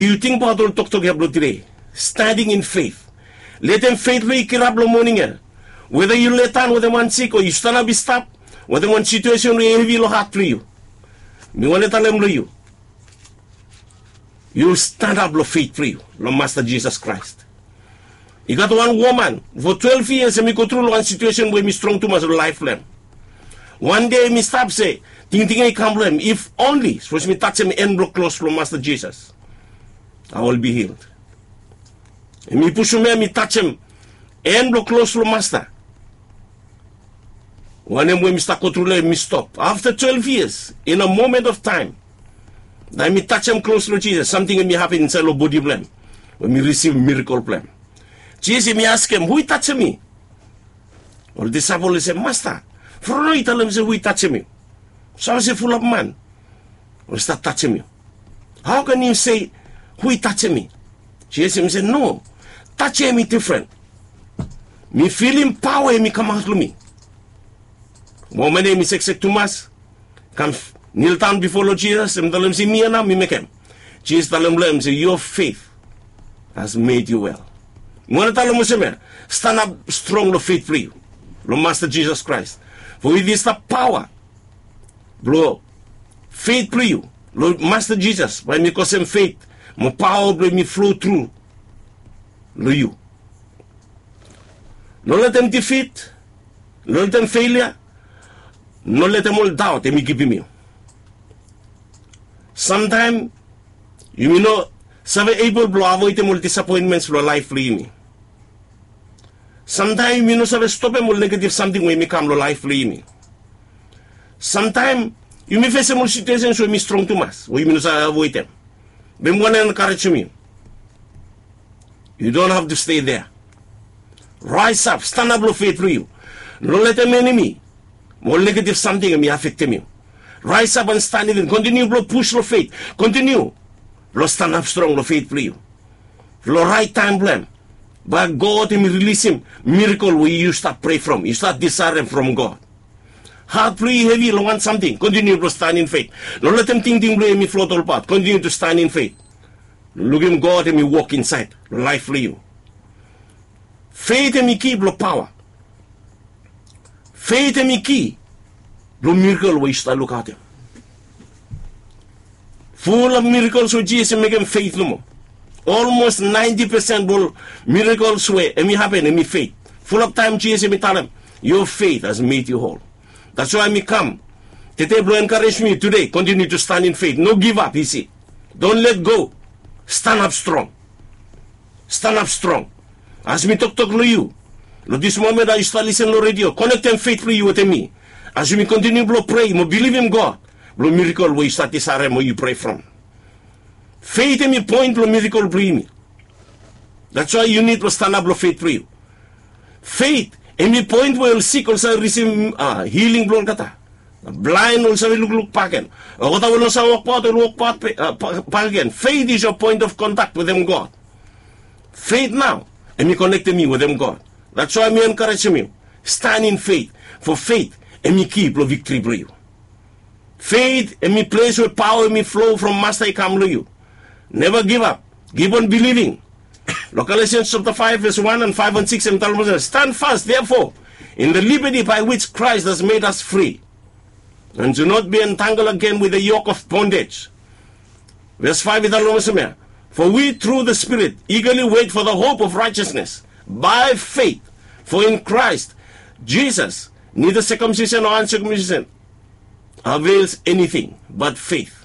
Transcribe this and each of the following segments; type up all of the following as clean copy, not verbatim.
You think about all talk today, standing in faith. Let them faith be kirablo morning. Whether you let on with one sick or you stand up, be stop, whether one situation will heavy or hard for you. Me want to tell them you. You stand up lo faith for you, lo Master Jesus Christ. You got one woman for 12 years and me go through one situation where me strong too much life flame. One day me stop say, think I come blame. If only suppose me touch him end block close from Master Jesus, I will be healed. And me push him, me touch him, end block close from Master. One day when me start control me stop. After 12 years, in a moment of time, then me touch him close to Jesus, something in me happen inside of body blame. When me receive miracle blame. Jesus me ask him, who touched me? Or the disciple say, Master, for no tell him say, who touched me? So I say, full of man. Or start touching me. How can you say, who touched me? Jesus me say, no, touching me different. Me feeling power me come out to me. Moment me say to mass, come kneel down before Lord Jesus, and tell him, say, me and me make him. Jesus tell him, say, your faith has made you well. Mwana talo mo siya, stand up strong lo faith for you. Lo Master Jesus Christ. For with this the power. Lo faith for you. Lo Master Jesus. When me cause him faith, mo power bro me flow through. Lo you. No let them defeat. No let them failure. No let them all doubt. They me give him you. Sometimes, you know, sabe able to avoid them all disappointments for life for me. Sometimes, you know, sabe stop them all negative something when me come to life for me. Sometimes, you may face some situations where me strong too much, where you know sabe avoid them. But one encourage me. You don't have to stay there. Rise up, stand up, lo faith for you. Don't let them enemy, more negative something and me affect you. Rise up and stand in. Continue, bro, push lo faith. Continue. Lo stand up strong, lo faith for you. Lo right time blame. But God him release him. Miracle where you start pray from. You start desiring from God. Heart pray heavy, lo want something. Continue to stand in faith. Don't let them think me float all part. Continue to stand in faith. Look him God and me walk inside. Life for you. Faith and me keep lo power. Faith and me key. Lo miracle where you start look at him. Full of miracles where Jesus make him faith no more. Almost 90% will miracles where and me happen and me faith. Full of time Jesus me tell him, your faith has made you whole. That's why me come. Tete bro encourage me today. Continue to stand in faith. No give up, he see. Don't let go. Stand up strong. Stand up strong. As me talk to you. This moment I start listening to radio. Connect them faithfully with me. As we continue to pray, we believe in God. Bro miracle where you start this area where you pray from. Faith in me point bro miracle bring me. That's why you need to stand up bro faith for you. Faith in me point where you sick also receive healing bro kata. Blind also look pagan. Or what I will also walk part again. Faith is your point of contact with them God. Faith now. And me connect me with them God. That's why me encourage you. Stand in faith. For faith and me keep the victory for you. Faith and me place where power and me flow from Master I come to you. Never give up. Keep on believing. Galatians chapter 5 verse 1 and 5 and 6 and tell us, stand fast therefore in the liberty by which Christ has made us free. And do not be entangled again with the yoke of bondage. Verse 5 is for we through the Spirit eagerly wait for the hope of righteousness by faith. For in Christ Jesus neither circumcision nor uncircumcision avails anything but faith.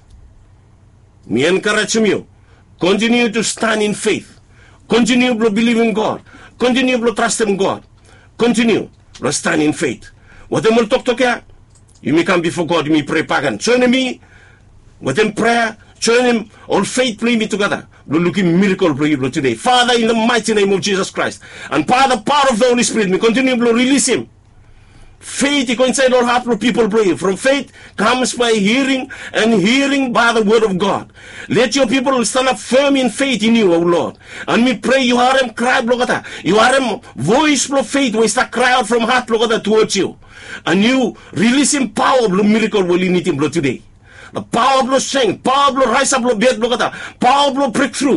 Me encourage you. Continue to stand in faith. Continue to believe in God. Continue to trust in God. Continue to stand in faith. What them will talk to you may come before God, you may pray pagan. Join me with them prayer. Join him all faith play me together. We're looking miracle for you today. Father, in the mighty name of Jesus Christ. And by the power of the Holy Spirit, we continue to release him. Faith, you inside all heart of people pray. From faith comes by hearing, and hearing by the word of God. Let your people stand up firm in faith in you, O Lord. And we pray you are him cry, blogata. You are him voice of faith. We start cry out from heart, blogata, towards you. And you release him power, miracle will you need him today. The power of strength, power of rise up, beard, power of breakthrough.